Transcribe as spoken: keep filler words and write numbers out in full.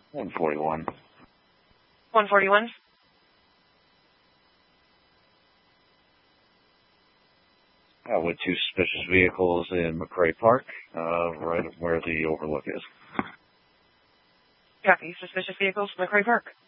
one forty-one. one forty-one. Uh, with two suspicious vehicles in McRae Park, uh, right where the overlook is. Copy. Suspicious vehicles, McRae Park.